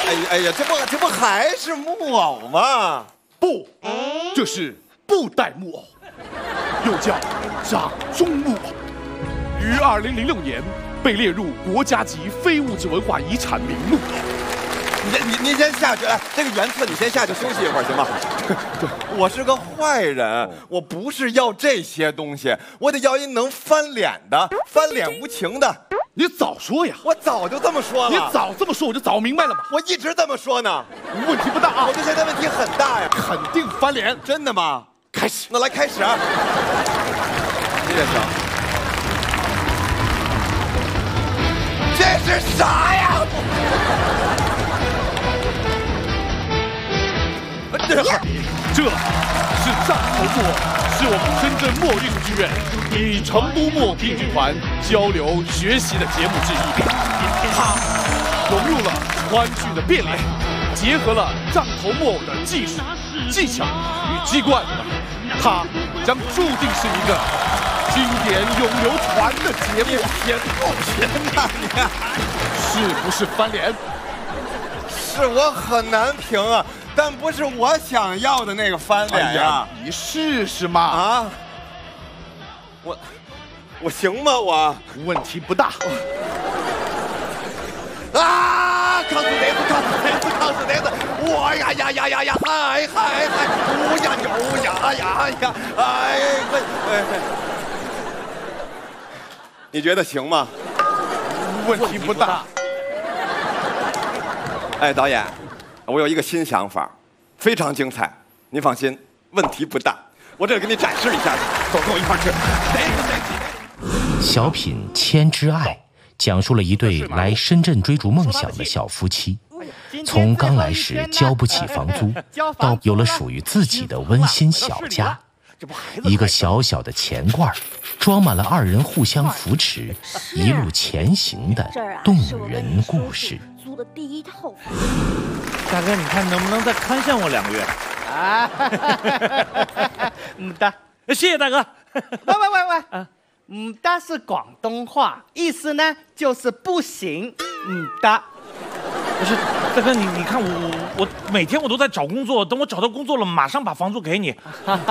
哎呀，这不还是木偶吗？ 不，这是布袋木偶，又叫掌中木偶，于2006年被列入国家级非物质文化遗产名录。 您先下去，哎，这个原册你先下去休息一会儿行吗？我是个坏人，我不是要这些东西，我得要一能翻脸的、翻脸无情的。 你早说呀！ 我早就这么说了。 你早这么说，我就早明白了嘛。 我一直这么说呢。 问题不大啊， 我对现在问题很大呀。 肯定翻脸。 真的吗？ 开始。 那来开始。这也行。这是啥呀？ 这是藏头木偶，是我们深圳墨艺术剧院与成都墨评剧团交流学习的节目之一。它融入了川剧的变脸，结合了藏头木偶的技术、技巧与机关，它将注定是一个经典永流传的节目。 偏不偏呐你？ 是不是翻脸？ 是我很难评啊。但不是我想要的那个翻脸呀！ 你试试嘛！ 啊，我行吗？我问题不大。 啊！康斯雷子！我呀！嗨！乌呀牛呀！哎！你觉得行吗？ 问题不大。 哎，导演。我有一个新想法，非常精彩，您放心，问题不大。我这里给你展示一下，走，跟我一块吃。 小品《千之爱》讲述了一对来深圳追逐梦想的小夫妻，从刚来时交不起房租，到有了属于自己的温馨小家。一个小小的钱罐，装满了二人互相扶持、一路前行的动人故事。 租的第一套房。 大哥，你看能不能再宽限我2个月？ 的， 谢谢大哥。 喂，的是广东话，意思呢就是不行。的。 不是，大哥，你看我每天我都在找工作，等我找到工作了，马上把房租给你。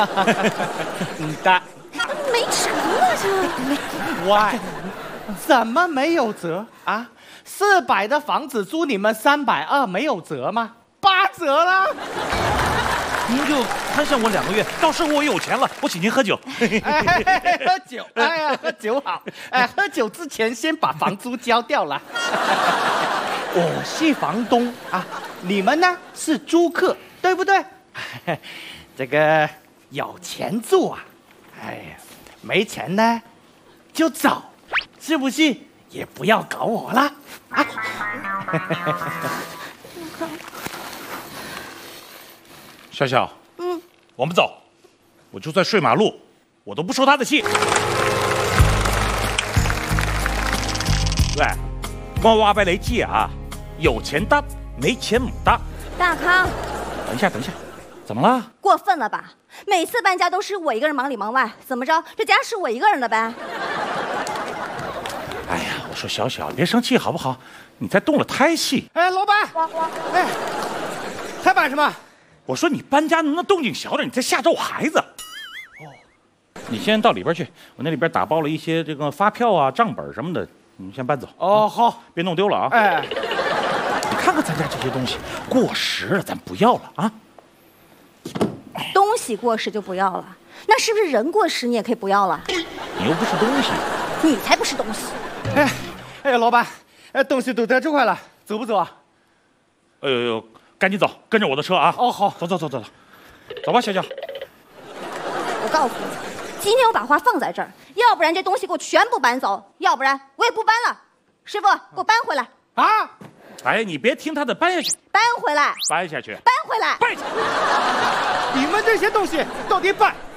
的。 没辙了这。 喂，怎么没有辙啊？400的房子租你们320，没有折吗？8折了。 您就宽限我2个月，到时候我有钱了，我请您喝酒。 喝酒，哎呀，喝酒好。喝酒之前先把房租交掉了。我是房东啊，你们呢是租客，对不对？这个有钱住啊，哎呀，没钱呢就走，是不是？也不要搞我了啊！ 笑笑，我们走，我就算睡马路，我都不受他的气。喂，我话俾你知啊，有钱得，没钱唔得。 大康， 等一下，怎么了？ 过分了吧？每次搬家都是我一个人忙里忙外，怎么着？这家是我一个人的呗？ 哎呀，我说小小，别生气好不好？你才动了胎气。 哎，老板，哎，还摆什么？ 我说你搬家能不能动静小点？你在吓着我孩子。哦，你先到里边去，我那里边打包了一些这个发票啊、账本什么的，你先搬走。 哦，好， 别弄丢了啊。 哎， 你看看咱家这些东西过时了，咱不要了啊。 东西过时就不要了，那是不是人过时你也可以不要了？ 你又不是东西， 你才不是东西。 哎，老板，东西都在这块了，走不走啊？ 哎呦，赶紧走，跟着我的车啊！ 哦，好， 走吧，小小。 我告诉你，今天我把花放在这儿，要不然这东西给我全部搬走，要不然我也不搬了。师傅，给我搬回来啊！ 哎，你别听他的，搬下去， 搬回来， 搬下去， 搬回来， 搬下去。 你们这些东西到底搬